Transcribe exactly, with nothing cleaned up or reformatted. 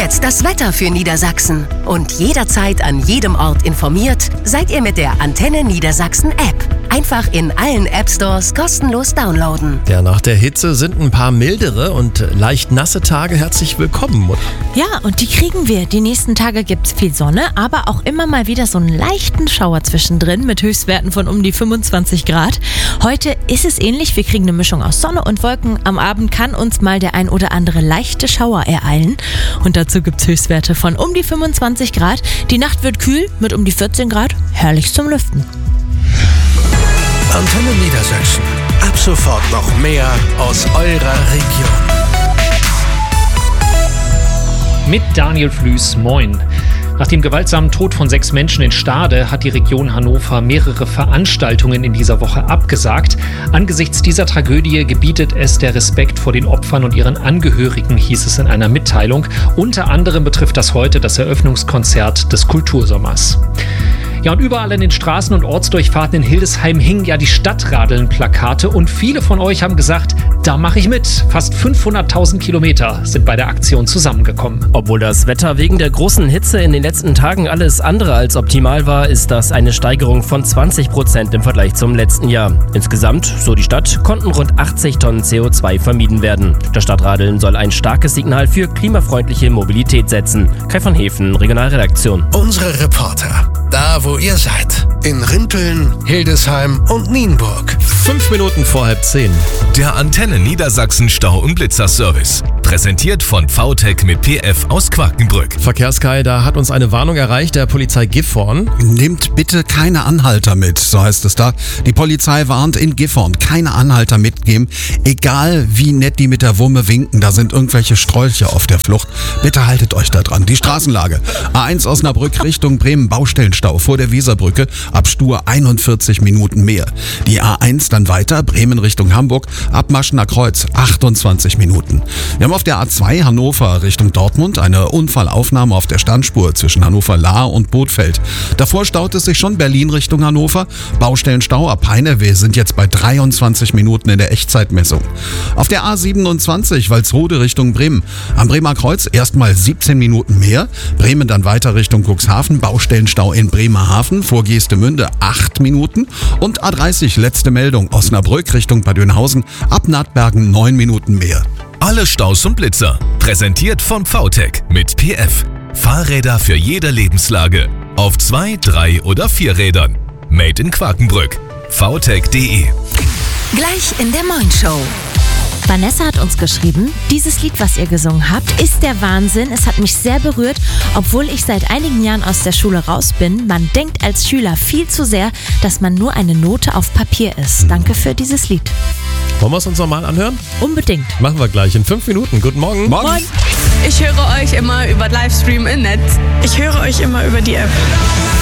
jetzt das Wetter für Niedersachsen. Und jederzeit an jedem Ort informiert seid ihr mit der Antenne Niedersachsen App. Einfach in allen App-Stores kostenlos downloaden. Ja, nach der Hitze sind ein paar mildere und leicht nasse Tage herzlich willkommen, Mutter. Ja, und die kriegen wir. Die nächsten Tage gibt's viel Sonne, aber auch immer mal wieder so einen leichten Schauer zwischendrin mit Höchstwerten von um die fünfundzwanzig Grad. Heute ist es ähnlich. Wir kriegen eine Mischung aus Sonne und Wolken. Am Abend kann uns mal der ein oder andere leichte Schauer ereilen. Und dazu gibt's Höchstwerte von um die fünfundzwanzig Grad. Die Nacht wird kühl mit um die vierzehn Grad. Herrlich zum Lüften. Antenne Niedersachsen. Ab sofort noch mehr aus eurer Region. Mit Daniel Flüß, moin. Nach dem gewaltsamen Tod von sechs Menschen in Stade hat die Region Hannover mehrere Veranstaltungen in dieser Woche abgesagt. Angesichts dieser Tragödie gebietet es der Respekt vor den Opfern und ihren Angehörigen, hieß es in einer Mitteilung. Unter anderem betrifft das heute das Eröffnungskonzert des Kultursommers. Ja, und überall an den Straßen und Ortsdurchfahrten in Hildesheim hingen ja die Stadtradeln-Plakate und viele von euch haben gesagt, da mache ich mit. Fast fünfhunderttausend Kilometer sind bei der Aktion zusammengekommen. Obwohl das Wetter wegen der großen Hitze in den letzten Tagen alles andere als optimal war, ist das eine Steigerung von zwanzig Prozent im Vergleich zum letzten Jahr. Insgesamt, so die Stadt, konnten rund achtzig Tonnen C O zwei vermieden werden. Das Stadtradeln soll ein starkes Signal für klimafreundliche Mobilität setzen. Kai von Hefen, Regionalredaktion. Unsere Reporter, da wo ihr seid, in Rinteln, Hildesheim und Nienburg. Fünf Minuten vor halb zehn. Der Antenne Niedersachsen Stau- und Blitzerservice. Präsentiert von V T E C mit P F aus Quakenbrück. Verkehrskai, da hat uns eine Warnung erreicht der Polizei Gifhorn. Nehmt bitte keine Anhalter mit, so heißt es da. Die Polizei warnt in Gifhorn, keine Anhalter mitgeben. Egal wie nett die mit der Wumme winken, da sind irgendwelche Strolche auf der Flucht. Bitte haltet euch da dran. Die Straßenlage. A eins Osnabrück Richtung Bremen, Baustellenstau vor der Weserbrücke, ab Stur einundvierzig Minuten mehr. Die A eins dann weiter, Bremen Richtung Hamburg, ab Maschner Kreuz, achtundzwanzig Minuten. Wir haben auf der A zwei Hannover Richtung Dortmund eine Unfallaufnahme auf der Standspur zwischen Hannover-Lahr und Bothfeld. Davor staut es sich schon Berlin Richtung Hannover. Baustellenstau ab Peine. Wir sind jetzt bei dreiundzwanzig Minuten in der Echtzeitmessung. Auf der A siebenundzwanzig Walsrode Richtung Bremen. Am Bremer Kreuz erstmal siebzehn Minuten mehr. Bremen dann weiter Richtung Cuxhaven. Baustellenstau in Bremerhaven. Vor Geestemünde acht Minuten. Und A dreißig letzte Meldung. Osnabrück Richtung Bad Dönhausen. Ab Nattbergen neun Minuten mehr. Alle Staus und Blitzer. Präsentiert von V T E C mit P F. Fahrräder für jede Lebenslage. Auf zwei, drei oder vier Rädern. Made in Quakenbrück. v t e c punkt d e. Gleich in der Moin Show. Vanessa hat uns geschrieben, dieses Lied, was ihr gesungen habt, ist der Wahnsinn. Es hat mich sehr berührt, obwohl ich seit einigen Jahren aus der Schule raus bin. Man denkt als Schüler viel zu sehr, dass man nur eine Note auf Papier ist. Danke für dieses Lied. Wollen wir es uns nochmal anhören? Unbedingt. Machen wir gleich in fünf Minuten. Guten Morgen. Morgen. Ich höre euch immer über Livestream im Netz. Ich höre euch immer über die App.